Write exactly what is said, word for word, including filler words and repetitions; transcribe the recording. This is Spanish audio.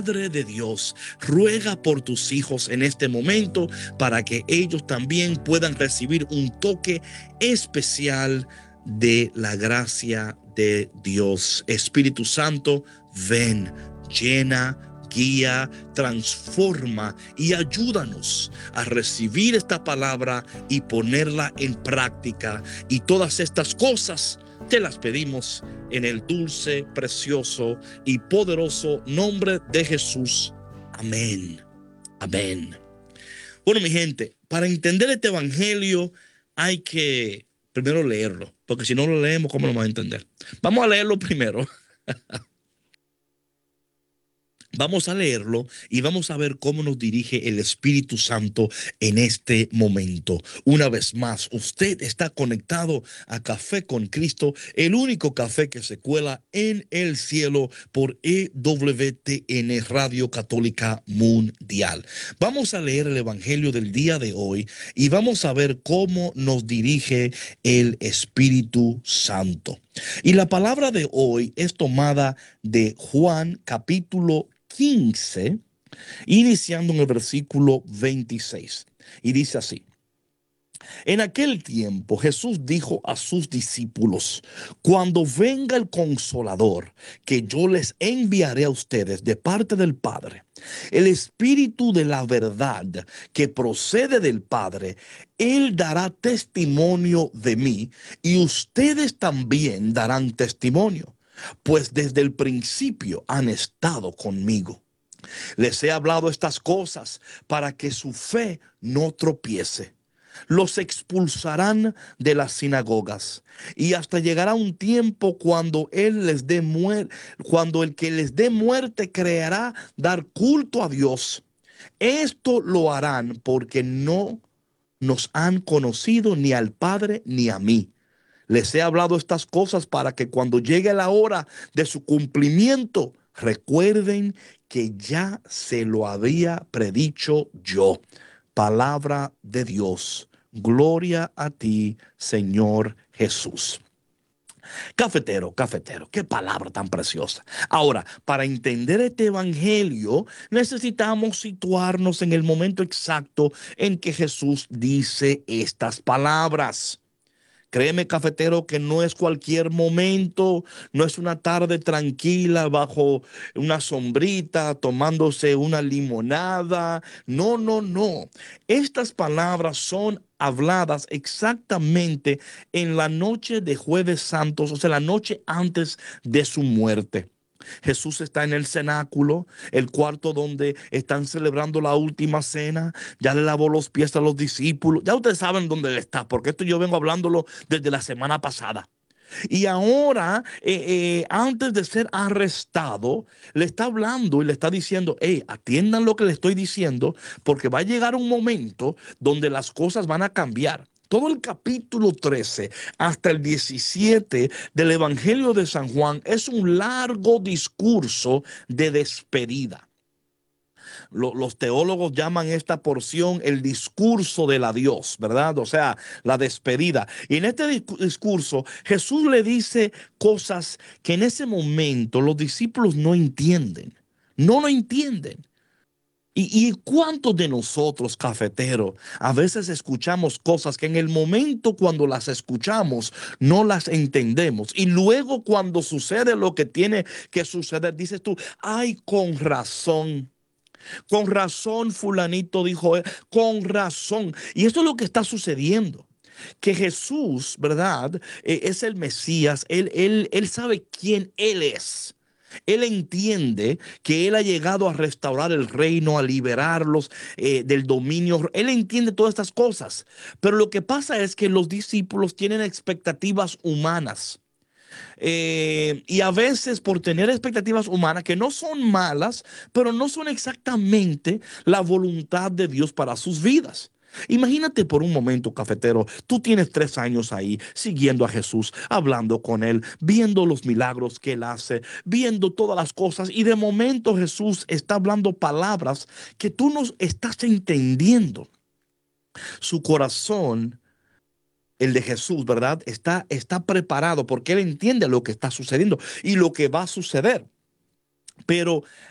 Padre de Dios, ruega por tus hijos en este momento para que ellos también puedan recibir un toque especial de la gracia de Dios. Espíritu Santo, ven, llena, guía, transforma y ayúdanos a recibir esta palabra y ponerla en práctica. Y todas estas cosas te las pedimos en el dulce, precioso y poderoso nombre de Jesús. Amén. Amén. Bueno, mi gente, para entender este evangelio hay que primero leerlo, porque si no lo leemos, ¿cómo lo vamos a entender? Vamos a leerlo primero. Vamos a leerlo y vamos a ver cómo nos dirige el Espíritu Santo en este momento. Una vez más, usted está conectado a Café con Cristo, el único café que se cuela en el cielo por E W T N Radio Católica Mundial. Vamos a leer el Evangelio del día de hoy y vamos a ver cómo nos dirige el Espíritu Santo. Y la palabra de hoy es tomada de Juan capítulo quince, iniciando en el versículo veintiséis. Y dice así: en aquel tiempo Jesús dijo a sus discípulos: cuando venga el Consolador, que yo les enviaré a ustedes de parte del Padre, el Espíritu de la verdad que procede del Padre, Él dará testimonio de mí, y ustedes también darán testimonio, pues desde el principio han estado conmigo. Les he hablado estas cosas para que su fe no tropiece. Los expulsarán de las sinagogas, y hasta llegará un tiempo cuando él les dé muerte, cuando el que les dé muerte creerá dar culto a Dios. Esto lo harán porque no nos han conocido ni al Padre ni a mí. Les he hablado estas cosas para que cuando llegue la hora de su cumplimiento, recuerden que ya se lo había predicho yo. Palabra de Dios. Gloria a ti, Señor Jesús. Cafetero, cafetero, qué palabra tan preciosa. Ahora, para entender este evangelio, necesitamos situarnos en el momento exacto en que Jesús dice estas palabras. Créeme, cafetero, que no es cualquier momento, no es una tarde tranquila bajo una sombrita, tomándose una limonada. No, no, no. Estas palabras son habladas exactamente en la noche de Jueves Santos, o sea, la noche antes de su muerte. Jesús está en el cenáculo, el cuarto donde están celebrando la última cena. Ya le lavó los pies a los discípulos. Ya ustedes saben dónde él está, porque esto yo vengo hablándolo desde la semana pasada. Y ahora, eh, eh, antes de ser arrestado, le está hablando y le está diciendo: hey, atiendan lo que le estoy diciendo, porque va a llegar un momento donde las cosas van a cambiar. Todo el capítulo trece hasta el diecisiete del Evangelio de San Juan es un largo discurso de despedida. Los teólogos llaman esta porción el discurso del adiós, ¿verdad? O sea, la despedida. Y en este discurso Jesús le dice cosas que en ese momento los discípulos no entienden. No lo entienden. ¿Y, y cuántos de nosotros, cafeteros, a veces escuchamos cosas que en el momento cuando las escuchamos no las entendemos? Y luego cuando sucede lo que tiene que suceder, dices tú: ay, con razón. Con razón fulanito dijo, eh, con razón. Y esto es lo que está sucediendo. Que Jesús, ¿verdad? Eh, es el Mesías. Él, él, él sabe quién Él es. Él entiende que Él ha llegado a restaurar el reino, a liberarlos eh, del dominio. Él entiende todas estas cosas. Pero lo que pasa es que los discípulos tienen expectativas humanas. Eh, y a veces por tener expectativas humanas que no son malas, pero no son exactamente la voluntad de Dios para sus vidas. Imagínate por un momento, cafetero, tú tienes tres años ahí siguiendo a Jesús, hablando con Él, viendo los milagros que Él hace, viendo todas las cosas, y de momento Jesús está hablando palabras que tú no estás entendiendo. Su corazón, el de Jesús, ¿verdad? Está, está preparado porque Él entiende lo que está sucediendo y lo que va a suceder. Pero